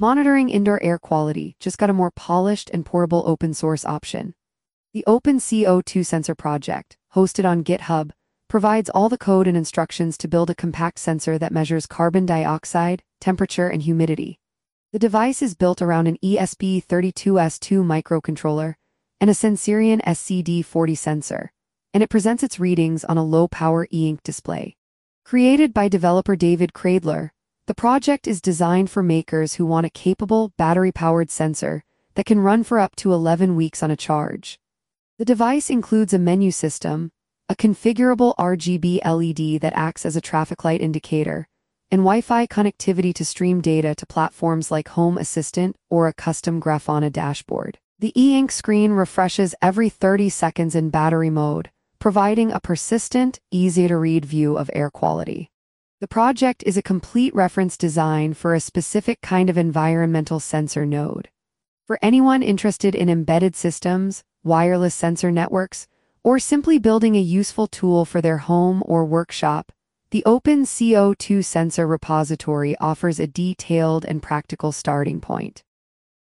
Monitoring indoor air quality, just got a more polished and portable open source option. The Open CO2 Sensor project, hosted on GitHub, provides all the code and instructions to build a compact sensor that measures carbon dioxide, temperature, and humidity. The device is built around an ESP32S2 microcontroller and a Sensirion SCD40 sensor, and it presents its readings on a low-power e-ink display. Created by developer David Cradler, the project is designed for makers who want a capable, battery-powered sensor that can run for up to 11 weeks on a charge. The device includes a menu system, a configurable RGB LED that acts as a traffic light indicator, and Wi-Fi connectivity to stream data to platforms like Home Assistant or a custom Grafana dashboard. The e-ink screen refreshes every 30 seconds in battery mode, providing a persistent, easy-to-read view of air quality. The project is a complete reference design for a specific kind of environmental sensor node. For anyone interested in embedded systems, wireless sensor networks, or simply building a useful tool for their home or workshop, the Open CO2 Sensor repository offers a detailed and practical starting point.